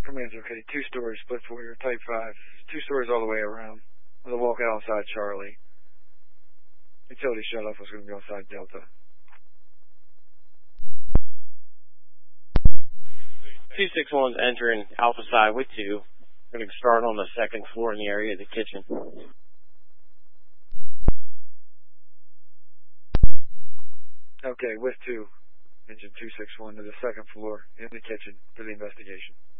Command's okay. 2-story split for your Type 5. 2 stories all the way around. With a walkout outside Charlie. Utility shut-off was going to be outside Delta. 261's entering Alpha Psi with 2. Going to start on the 2nd floor in the area of the kitchen. Okay, with 2. Engine 261 to the 2nd floor in the kitchen for the investigation.